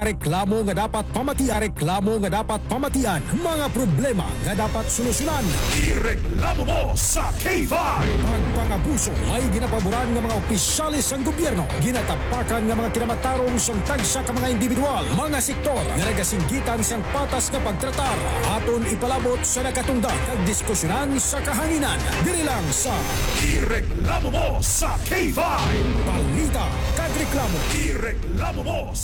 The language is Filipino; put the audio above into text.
reklamo nga dapat pamatian, mga problema nga dapat solusyonan. Ireklamo mo sa K5! Pagpangabuso ay ginapaboran ng mga opisyalis ng gobyerno. Ginatapakan ng mga kinamatarong sang tagsa ka mga individual, mga sektor nga nagasinggitan sang patas nga pagtratar. Aton ipalabot sa nakatungdag kag diskusyonan sa kahanginan. Diri lang sa Ireklamo mo sa K5! Balita kag Reklamo. Ireklamo mo